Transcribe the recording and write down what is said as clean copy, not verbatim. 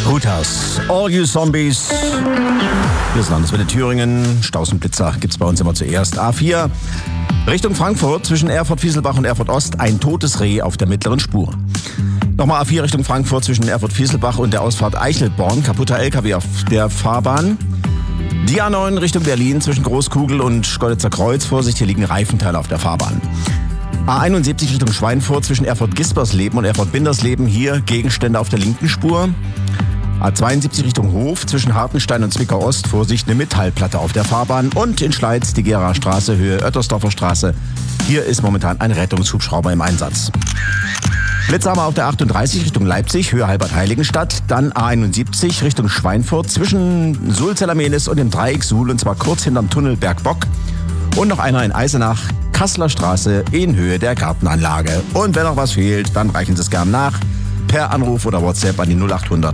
Hooters, All You Zombies. Hier ist Landeswelle Thüringen. Staus und Blitzer gibt's bei uns immer zuerst. A4 Richtung Frankfurt zwischen Erfurt-Fieselbach und Erfurt-Ost ein totes Reh auf der mittleren Spur. Nochmal A4 Richtung Frankfurt zwischen Erfurt-Fieselbach und der Ausfahrt Eichelborn. Kaputter LKW auf der Fahrbahn. Die A9 Richtung Berlin zwischen Großkugel und Schkeuditzer Kreuz. Vorsicht, hier liegen Reifenteile auf der Fahrbahn. A71 Richtung Schweinfurt zwischen Erfurt-Gispersleben und Erfurt-Bindersleben. Hier Gegenstände auf der linken Spur. A72 Richtung Hof zwischen Hartenstein und Zwickau Ost. Vorsicht, eine Metallplatte auf der Fahrbahn. Und in Schleiz die Geraer Straße, Höhe Oettersdorfer Straße. Hier ist momentan ein Rettungshubschrauber im Einsatz. Blitzer haben wir auf der 38 Richtung Leipzig, Höhe Halbert-Heiligenstadt. Dann A71 Richtung Schweinfurt zwischen Sulzeller-Mehlis und dem Dreieck Suhl. Und zwar kurz hinterm Tunnel Bergbock. Und noch einer in Eisenach, Kasseler Straße in Höhe der Gartenanlage. Und wenn noch was fehlt, dann reichen Sie es gern nach per Anruf oder WhatsApp an die 0800